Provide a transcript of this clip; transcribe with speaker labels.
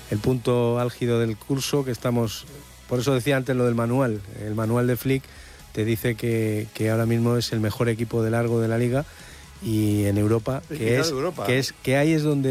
Speaker 1: el punto álgido del curso, que estamos... Por eso decía antes lo del manual. El manual de Flick te dice que ahora mismo es el mejor equipo de largo de la liga y en Europa, que ahí es donde